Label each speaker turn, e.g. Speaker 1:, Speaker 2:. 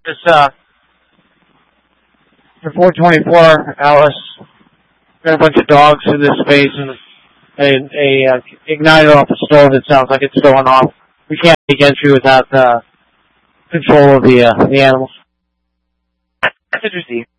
Speaker 1: This, for 424, Alice, got a bunch of dogs in this space and a igniter off the stove that sounds like it's going off. We can't take entry without control of the animals.
Speaker 2: Message received.